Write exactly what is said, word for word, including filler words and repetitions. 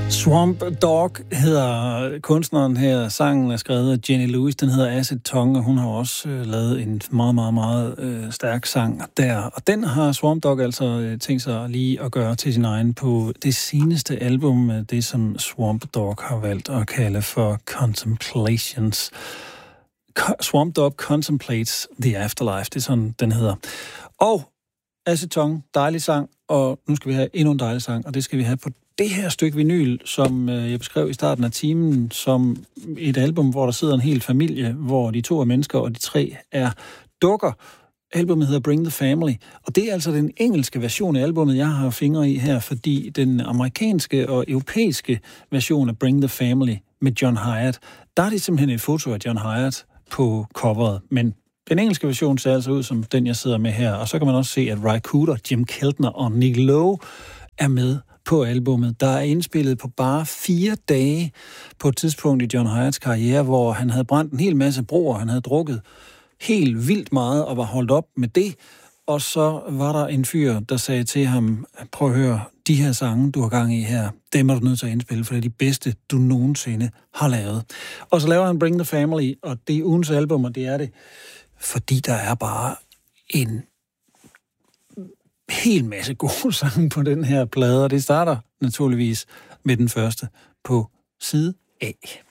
Swamp Dog hedder kunstneren her. Sangen er skrevet af Jenny Lewis. Den hedder Acid Tongue, og hun har også øh, lavet en meget, meget, meget øh, stærk sang der. Og den har Swamp Dog altså øh, tænkt sig lige at gøre til sin egen på det seneste album, det som Swamp Dog har valgt at kalde for Contemplations. Swamp Dog Contemplates the Afterlife, det er sådan, den hedder. Og Acid Tongue, dejlig sang, og nu skal vi have endnu en dejlig sang, og det skal vi have på det her stykke vinyl, som øh, jeg beskrev i starten af timen, som et album, hvor der sidder en hel familie, hvor de to er mennesker, og de tre er dukker. Albumet hedder Bring the Family, og det er altså den engelske version af albumet, jeg har fingre i her, fordi den amerikanske og europæiske version af Bring the Family med John Hyatt, der er det simpelthen et foto af John Hyatt på coveret, men den engelske version ser altså ud som den, jeg sidder med her, og så kan man også se, at Ry Cooder, Jim Keltner og Nick Lowe er med på albummet, der er indspillet på bare fire dage på et tidspunkt i John Hyatts karriere, hvor han havde brændt en hel masse broer, han havde drukket helt vildt meget og var holdt op med det, og så var der en fyr, der sagde til ham, prøv at høre, de her sange, du har gang i her, dem er du nødt til at indspille, for det er de bedste, du nogensinde har lavet. Og så laver han Bring the Family, og det er ugens album, og det er det, fordi der er bare en hel masse gode sange på den her plade, og det starter naturligvis med den første på side A.